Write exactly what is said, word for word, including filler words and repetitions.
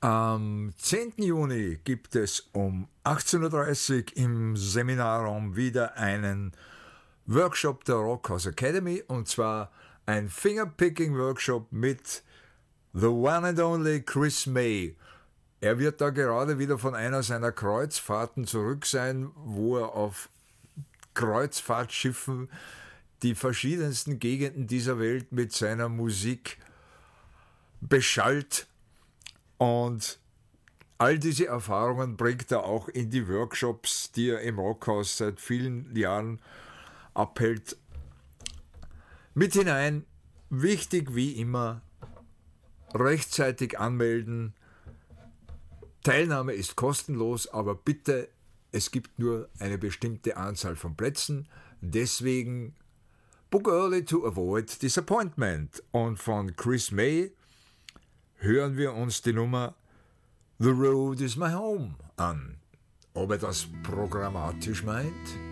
Am zehnten Juni gibt es um achtzehn Uhr dreißig im Seminarraum wieder einen Workshop der Rockhouse Academy, und zwar ein Fingerpicking-Workshop mit The One and Only Chris May. Er wird da gerade wieder von einer seiner Kreuzfahrten zurück sein, wo er auf Kreuzfahrtschiffen die verschiedensten Gegenden dieser Welt mit seiner Musik beschallt. Und all diese Erfahrungen bringt er auch in die Workshops, die er im Rockhaus seit vielen Jahren abhält, mit hinein. Wichtig wie immer, rechtzeitig anmelden. Teilnahme ist kostenlos, aber bitte, es gibt nur eine bestimmte Anzahl von Plätzen. Deswegen book early to avoid disappointment. Und von Chris May hören wir uns die Nummer The Road is My Home an. Ob er das programmatisch meint?